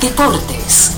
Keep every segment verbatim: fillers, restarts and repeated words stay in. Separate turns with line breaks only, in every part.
Deportes.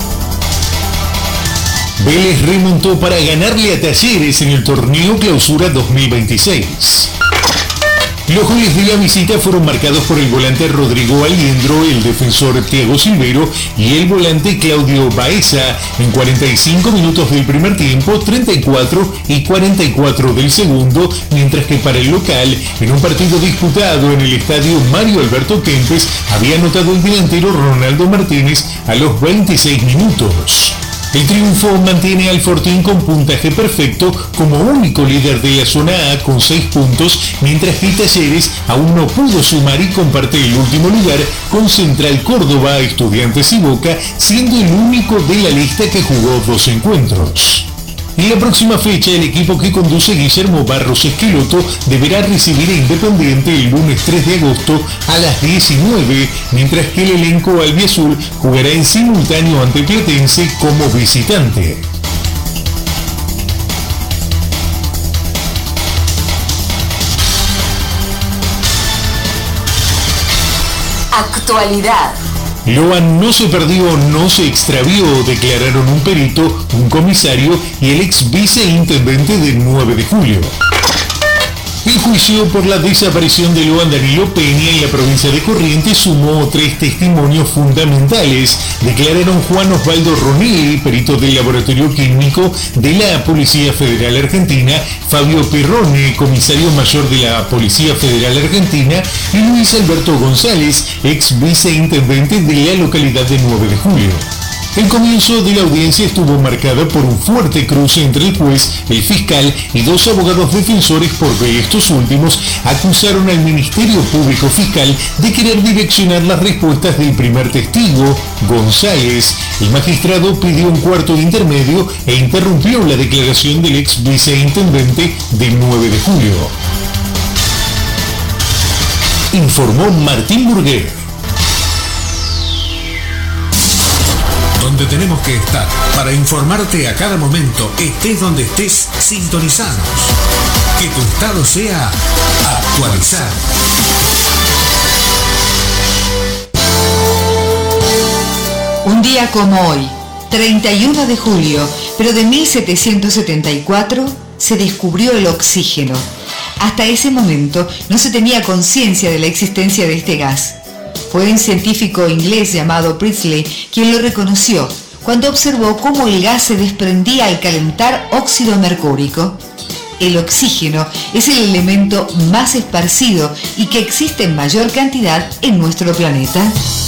Vélez remontó para ganarle a Talleres en el torneo Clausura dos mil veintiséis. Los goles de la visita fueron marcados por el volante Rodrigo Aliendro, el defensor Thiago Silvero y el volante Claudio Baeza en cuarenta y cinco minutos del primer tiempo, treinta y cuatro y cuarenta y cuatro del segundo, mientras que para el local, en un partido disputado en el estadio Mario Alberto Kempes, había anotado el delantero Ronaldo Martínez a los veintiséis minutos. El triunfo mantiene al Fortín con puntaje perfecto como único líder de la zona A con seis puntos, mientras que Talleres aún no pudo sumar y comparte el último lugar con Central Córdoba, Estudiantes y Boca, siendo el único de la lista que jugó dos encuentros. En la próxima fecha, el equipo que conduce Guillermo Barros Esqueloto deberá recibir a Independiente el lunes tres de agosto a las diecinueve, mientras que el elenco albiazul jugará en simultáneo ante Platense como visitante.
Actualidad.
Loa no se perdió, no se extravió, declararon un perito, un comisario y el ex viceintendente del nueve de julio. El juicio por la desaparición de Loan Danilo Peña en la provincia de Corrientes sumó tres testimonios fundamentales, declararon Juan Osvaldo Ronelli, perito del laboratorio químico de la Policía Federal Argentina, Fabio Pirrone, comisario mayor de la Policía Federal Argentina, y Luis Alberto González, ex viceintendente de la localidad de nueve de julio. El comienzo de la audiencia estuvo marcada por un fuerte cruce entre el juez, el fiscal y dos abogados defensores porque estos últimos acusaron al Ministerio Público Fiscal de querer direccionar las respuestas del primer testigo, González. El magistrado pidió un cuarto intermedio e interrumpió la declaración del ex viceintendente del nueve de julio. Informó Martín Burguer.
Donde tenemos que estar para informarte a cada momento, estés donde estés, sintonizados. Que tu estado sea actualizado.
Un día como hoy, treinta y uno de julio, pero de mil setecientos setenta y cuatro, se descubrió el oxígeno. Hasta ese momento no se tenía conciencia de la existencia de este gas. Fue un científico inglés llamado Priestley quien lo reconoció cuando observó cómo el gas se desprendía al calentar óxido mercúrico. El oxígeno es el elemento más esparcido y que existe en mayor cantidad en nuestro planeta.